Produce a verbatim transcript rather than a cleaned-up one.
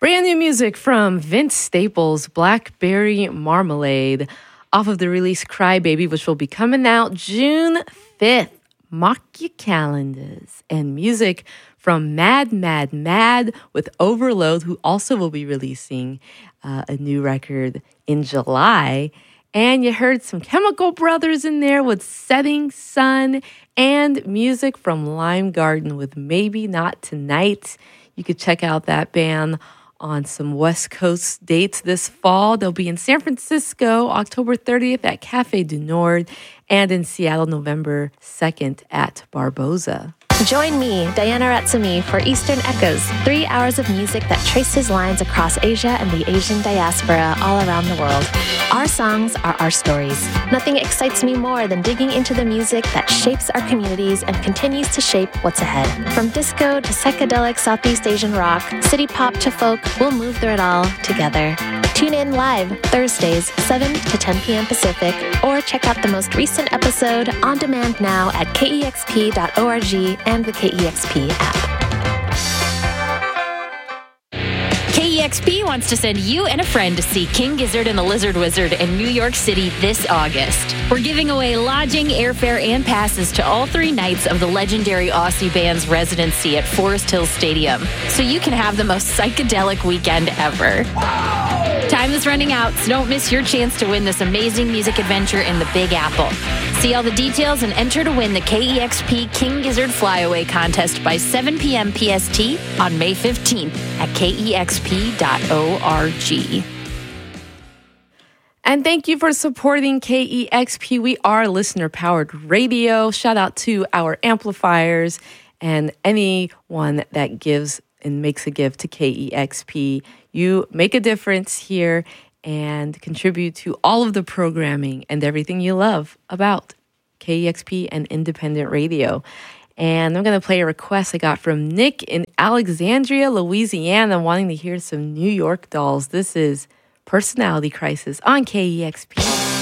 Brand new music from Vince Staples, Blackberry Marmalade, off of the release Cry Baby, which will be coming out June fifth. Mark your calendars. And music from Mad, Mad, Mad with Overload, who also will be releasing uh, a new record in July. And you heard some Chemical Brothers in there with Setting Sun, and music from Lime Garden with Maybe Not Tonight. You could check out that band on some West Coast dates this fall. They'll be in San Francisco October thirtieth at Cafe du Nord, and in Seattle November second at Barboza. Join me, Diana Ratsumi, for Eastern Echoes, three hours of music that traces lines across Asia and the Asian diaspora all around the world. Our songs are our stories. Nothing excites me more than digging into the music that shapes our communities and continues to shape what's ahead. From disco to psychedelic Southeast Asian rock, city pop to folk, we'll move through it all together. Tune in live Thursdays, seven to ten p.m. Pacific, or check out the most recent episode on demand now at K E X P dot org and the K E X P app. K E X P wants to send you and a friend to see King Gizzard and the Lizard Wizard in New York City this August. We're giving away lodging, airfare, and passes to all three nights of the legendary Aussie band's residency at Forest Hills Stadium, so you can have the most psychedelic weekend ever. Time is running out, so don't miss your chance to win this amazing music adventure in the Big Apple. See all the details and enter to win the K E X P King Gizzard Flyaway contest by seven p.m. P S T on May fifteenth at K E X P dot org. And thank you for supporting K E X P. We are listener-powered radio. Shout out to our amplifiers and anyone that gives and makes a gift to K E X P. You make a difference here and contribute to all of the programming and everything you love about K E X P and independent radio. And I'm going to play a request I got from Nick in Alexandria, Louisiana, wanting to hear some New York Dolls. This is Personality Crisis on K E X P.